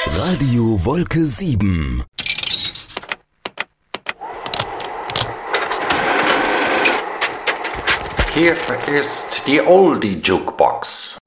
Radio Wolke 7. Hier ist die Oldie Jukebox.